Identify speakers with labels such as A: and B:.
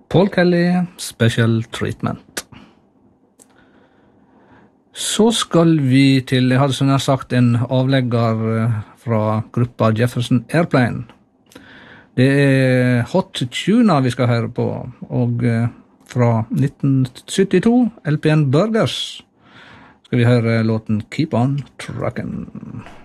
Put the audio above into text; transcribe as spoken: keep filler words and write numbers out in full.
A: Paul Kelly, Special Treatment. Så skal vi til, jeg hadde sånn her sagt, en avlegger fra gruppa Jefferson Airplane. Det er Hot Tuna vi skal høre på, og fra nitten syttito, L P N Burgers, skal vi høre låten Keep On Truckin'.